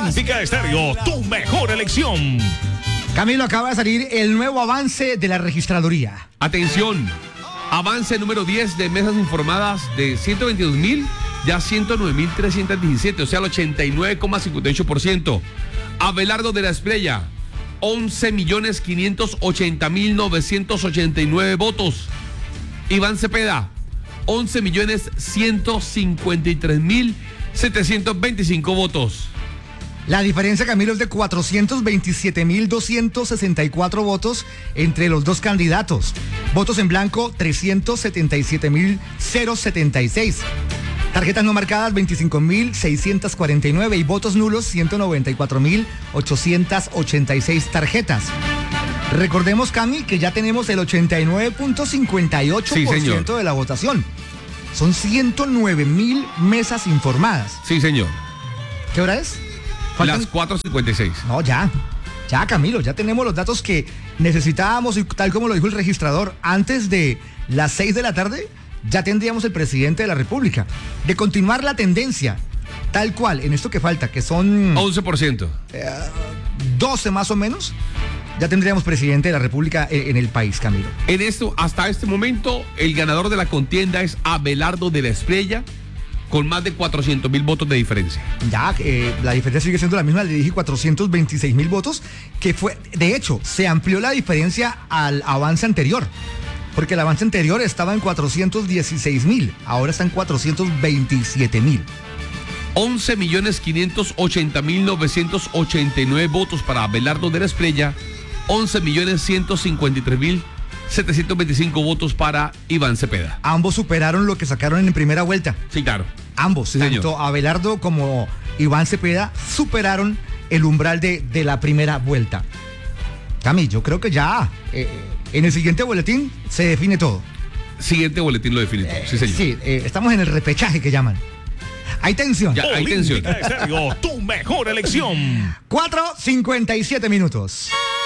Olímpica Estéreo, tu mejor elección. Camilo, acaba de salir el nuevo avance de la registraduría. Atención, avance número 10 de mesas informadas de 122.000, ya 109.317, o sea, el 89,58%. Abelardo de la Espriella, 11.580.989 votos. Iván Cepeda, 11.153.725 votos. La diferencia, Camilo, es de 427.264 votos entre los dos candidatos. Votos en blanco, 377.076. Tarjetas no marcadas, 25.649 y votos nulos, 194.886 tarjetas. Recordemos, Cami, que ya tenemos el 89.58% de la votación. Son 109.000 mesas informadas. Sí, señor. ¿Qué hora es? Las 4:56. No, ya, Camilo, ya tenemos los datos que necesitábamos y tal como lo dijo el registrador, antes de las 6 de la tarde ya tendríamos el presidente de la República. De continuar la tendencia, tal cual, en esto que falta, que son 11%. 12 más o menos, ya tendríamos presidente de la República en el país, Camilo. En esto, hasta este momento, el ganador de la contienda es Abelardo de la Espriella, con más de 400.000 votos de diferencia. Ya, la diferencia sigue siendo la misma, le dije 426.000 votos, que fue, de hecho, se amplió la diferencia al avance anterior, porque el avance anterior estaba en 416.000, ahora está en 427.000. 11.580.989 votos para Abelardo de la Espriella, 11.153.725 votos para Iván Cepeda. Ambos superaron lo que sacaron en primera vuelta. Sí, claro. Ambos, Sí, tanto señor. Abelardo como Iván Cepeda, superaron el umbral de la primera vuelta. Cami, yo creo que ya en el siguiente boletín se define todo. Siguiente boletín lo define todo. Sí, señor. Sí, estamos en el repechaje que llaman. Hay tensión. Ya, hay tensión. Olímpica Estéreo, tu mejor elección. 4:57 minutos.